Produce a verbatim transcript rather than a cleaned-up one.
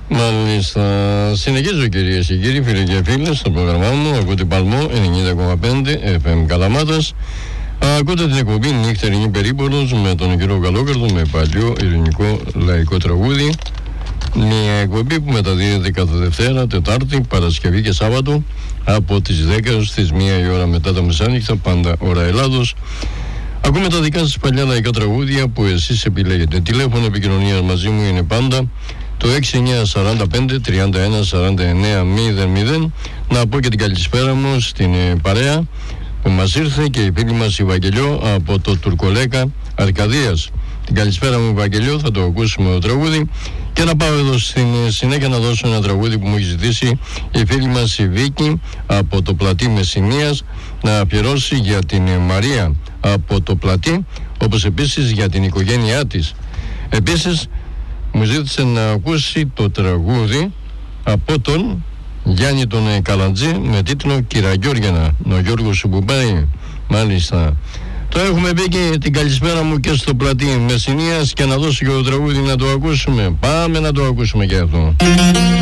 Μάλιστα. Συνεχίζω, κυρίες και κύριοι, φίλοι και φίλες, στο πρόγραμμά μου. Ακούτε Παλμό ενενήντα κόμμα πέντε εφ εμ Καλαμάτας. Ακούτε την εκπομπή Νύχτερινή Περίπολος με τον κύριο Καλόκαρδο, με παλιό ελληνικό λαϊκό τραγούδι. Μια εκπομπή που μεταδίδεται κάθε Δευτέρα, Τετάρτη, Παρασκευή και Σάββατο από τις δέκα έως τις μία η ώρα μετά τα μεσάνυχτα, πάντα ώρα Ελλάδος. Ακούμε τα δικά σας παλιά λαϊκά τραγούδια που εσείς επιλέγετε. Τηλέφωνο επικοινωνίας μαζί μου είναι πάντα το έξι εννιά τέσσερα πέντε τριάντα ένα σαράντα εννέα μηδέν μηδέν. Να πω και την καλησπέρα μου στην ε, παρέα που μας ήρθε και η φίλη μας η Βαγγελιό από το Τουρκολέκα Αρκαδίας. Την καλησπέρα μου, Βαγγελιό, θα το ακούσουμε το τραγούδι. Και να πάω εδώ στην συνέχεια να δώσω ένα τραγούδι που μου έχει ζητήσει η φίλη μας η Βίκη από το Πλατή Μεσσηνίας, να αφιερώσει για την Μαρία από το Πλατή, όπως επίσης για την οικογένειά της. Επίσης μου ζήτησε να ακούσει το τραγούδι από τον Γιάννη τον Καλαντζή με τίτλο Κυραγιώργιανα, ο Γιώργος Σουμπουμπάη. Μάλιστα. Τώρα έχουμε πει και την καλησπέρα μου και στο Πλατή Μεσσηνίας και να δώσω και το τραγούδι να το ακούσουμε. Πάμε να το ακούσουμε και αυτό.